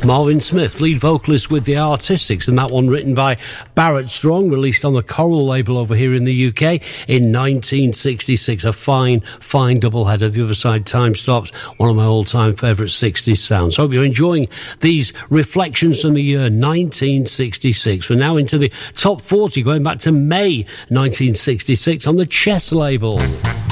Marvin Smith, lead vocalist with the Artistics, and that one written by Barrett Strong, released on the Coral label over here in the UK in 1966. A fine doubleheader. The other side, Time Stops, one of my all-time favourite 60s sounds. Hope you're enjoying these reflections from the year 1966. We're now into the top 40, going back to May 1966 on the Chess label.